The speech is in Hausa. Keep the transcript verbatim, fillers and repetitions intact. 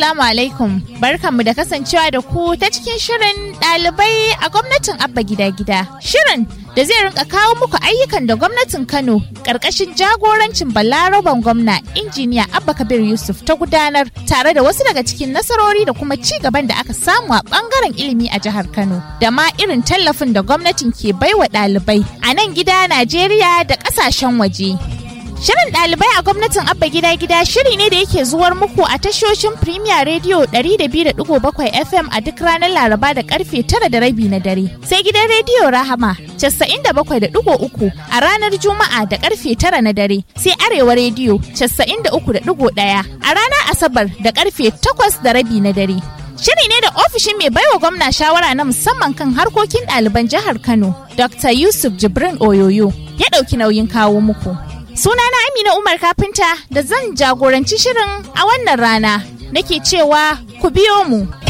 Assalamu alaikum, barkanmu da kasancewa da ku ta cikin shirin ɗalibai a gwamnatin Abba Gida Gida. Shirin da zai rinka kawo muku ayyukan da gwamnatin Kano ƙarƙashin jagorancin Balaraban gwamna injiniya Abba Kabir Yusuf ta gudanar tare da wasu daga cikin nasarori da kuma ci gaban da aka samu a ɓangaren ilimi a jihar Kano da ma irin tallafin da gwamnatin ke baiwa ɗalibai a nan gida Najeriya da ƙasashen waje. Shirin ɗalibai a gwamnatin Abba Gida Gida shiri ne da yake zuwar muku a tashoshin Premier Radio ɗari da biyu da ɗigo bakwai F M a duk ranar Laraba da karfe tara da rabi na dare. Sai gidan Rediyo Rahama casa'in da bakwai da ɗigo uku a ranar Juma'a da karfe tara na dare. Sai Arewa Rediyo casa'in da uku da ɗigo ɗaya a ranar Asabar da karfe takwas da rabi na dare. Shiri ne da ofishin mai baiwa gwamna shawara na musamman kan harkokin ɗaliban jihar Kano, Doctor Yusuf Jibrin Oyoyo, ya ɗauki nauyin kawo muku. Sunana Amina Umar Kafinta da zan jagoranci shirin a wannan rana. Nake cewa ku biyo mu.